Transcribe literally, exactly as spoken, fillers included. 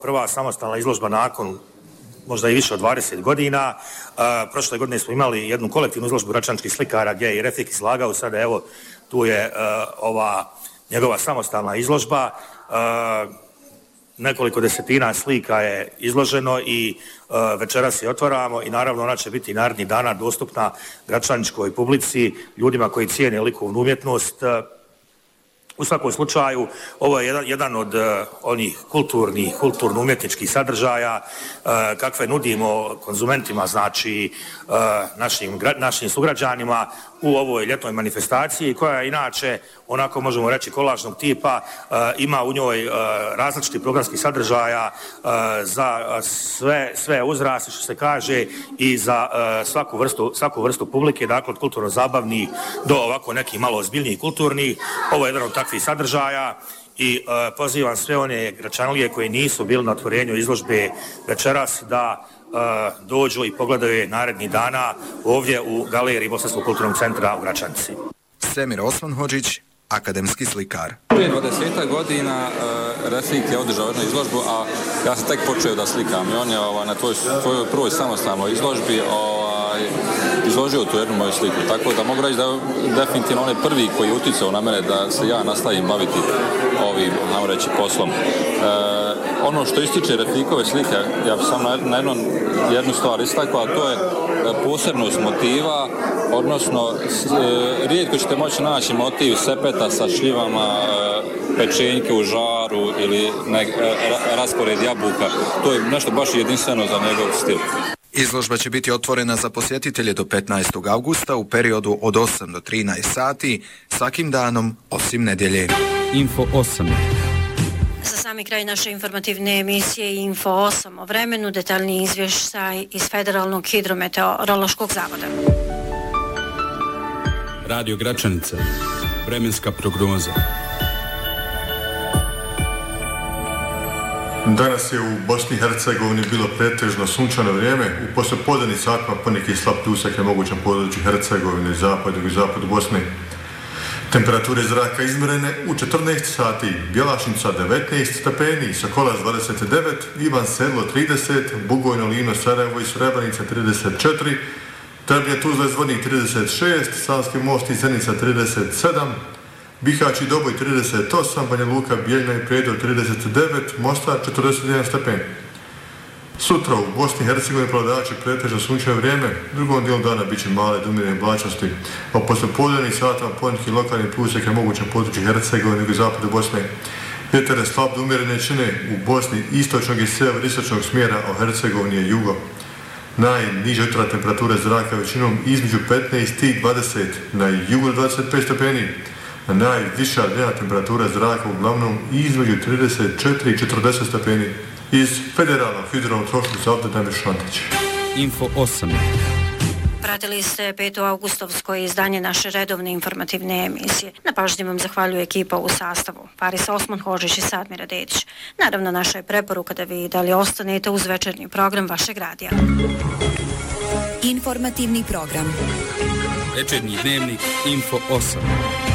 Prva samostalna izložba nakon možda i više od dvadeset godina. Uh, prošle godine smo imali jednu kolektivnu izložbu račanskih slikara gdje je i Refik izlagao, sada evo tu je uh, ova njegova samostalna izložba. Uh, nekoliko desetina slika je izloženo i uh, večeras je otvaramo i naravno ona će biti narednih dana dostupna gračaničkoj publici, ljudima koji cijene likovnu umjetnost. Uh, U svakom slučaju, ovo je jedan, jedan od uh, onih kulturnih, kulturno-umjetničkih sadržaja uh, kakve nudimo konzumentima, znači uh, našim, gra, našim sugrađanima u ovoj ljetnoj manifestaciji, koja je inače, onako možemo reći, kolažnog tipa, uh, ima u njoj uh, različiti programskih sadržaja uh, za uh, sve, sve uzraste, što se kaže, i za uh, svaku, vrstu, svaku vrstu publike, dakle od kulturno-zabavnih do ovako nekih malo ozbiljnijih kulturnih. Ovo je jedan od takvih sadržaja i uh, pozivam sve one gračanlije koji nisu bili na otvorenju izložbe večeras da uh, dođu i pogledaju narednih dana ovdje u galeriji Bosanskog kulturnog centra u Gračanici. Semir Osmanhodžić, akademski slikar. Prije dvadeset godina uh, Refik je održao jednu izložbu, a ja sam tek počeo da slikam i on je ovaj, na tvoj, tvojoj prvoj samostalnoj izložbi ovaj, izložio tu jednu moju sliku, tako da mogu reći da definitivno on je prvi koji je uticao na mene da se ja nastavim baviti ovim, najmo reći, poslom. E, ono što ističe Refikove slike, ja bih sam na, na jednom, jednu stvar istakao, a to je posebnost motiva, odnosno e, rijetko ćete moći naći motiv sepeta sa šljivama, e, pečenjke u žaru ili ne, e, raspored jabuka. To je nešto baš jedinstveno za njegov stil. Izložba će biti otvorena za posjetitelje do petnaestog augusta u periodu od osam do trinaest sati, svakim danom osim nedjelje. Info osam. Za sami kraj naše informativne emisije Info osam o vremenu, detaljni izvještaj iz Federalnog hidrometeorološkog zavoda. Radio Gračanica. Vremenska prognoza. Danas je u Bosni i Hercegovini bilo pretežno sunčano vrijeme. U poslijepodnevnim satima poneki slab pljusak je moguć na području Hercegovine, zapadu i zapadu Bosne. Temperature zraka izmjerene u četrnaest sati, Bjelašnica devetnaest stepeni, Sokolac dvadeset devet, Ivan Sedlo trideset, Bugojno, Livno, Sarajevo i Srebrenica trideset četiri, Trebnje, Tuzla i Zvornik trideset šest, Savski Most i Zenica trideset sedam, Bihać i Doboj trideset osam, Banja Luka, Bijeljna i Prijedor trideset devet, Mostar četrdeset jedan stepen. Sutra u Bosni i Hercegovini prevladaće pretežno sunčano vrijeme, u drugom dijelu dana bit će male do umjerene oblačnosti, a poslijepodnevnim satima poneki lokalni pljusak je moguć na području Hercegovine i zapadu Bosne. Vjetar je slab do umjerene čine u Bosni istočnog i sjever-istočnog smjera, a u Hercegovini je jugo. Najniža jutra temperatura zraka većinom između petnaest i dvadeset, na jugu dvadeset pet stepeni, a najviša dnevna temperatura zraka uglavnom između trideset četiri i četrdeset stepeni. Iz Federalnog hidrometeorološkog zavoda Damir Šantić. Info osam. Pratili ste peto augustovsko izdanje naše redovne informativne emisije. Na pažnji vam zahvaljuje ekipa u sastavu. Faris Osmanhodžić i Sadmira Dedić. Naravno, naša je preporuka da vi dalje ostanete uz večernji program vašeg radija. Informativni program. Večernji dnevnik Info osam.